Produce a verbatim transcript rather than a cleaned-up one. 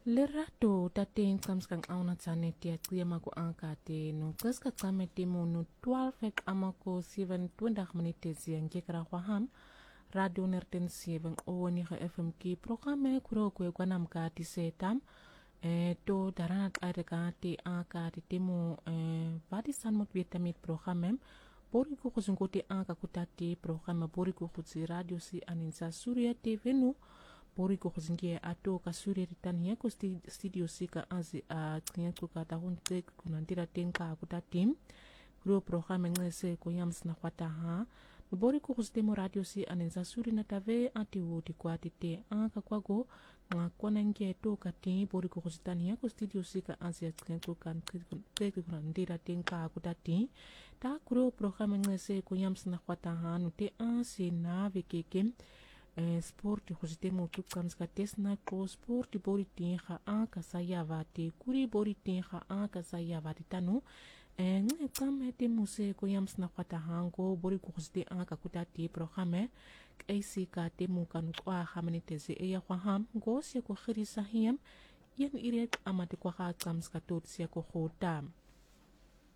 Lerato tating kams kang auna tane tia klia maku angkate no kas ka kame timo no twaalf ek amako zevenentwintig minute ziang kekra kwaham radio nerten zeven owani ga F M ki programme kuro kwe kwanam ka ti setam e to daranat aireka te anka te timo e vadi san mot vitamit programme bori ko kuzungote anka kutati programme bori ko kutsi radio si aninsa Surya T V no bori ko khuzingie ato ka suri ritania ko studio sika anzi a tkenya ko ka tahun te kunandira tenka akuta tim gro programa ngese ko yams na kwata ha bori ko khuztemo radio si anenza suri na tave ati wodi kwa tete anka kwago nga kona nge to ka ti bori ko khuztania ko studio sika anzi a tkenya ko kan te kunandira tenka akuta ti ta gro programa ngese ko yams na kwata ha no te ansi na vekekem Eh, sport khuzitemo tukams ka tesna ko sport bori tinha anka sayavati kuri bori tinha anka sayavati tanu eh nge kamete muse ko yams na kwata hango bori khuzite anka kutati programe kaisi ka temu kanu kwa hamaniteze e ya kwa ham go se ko khirisa hiem yen iret amati kwa kams ka tot se ko khotam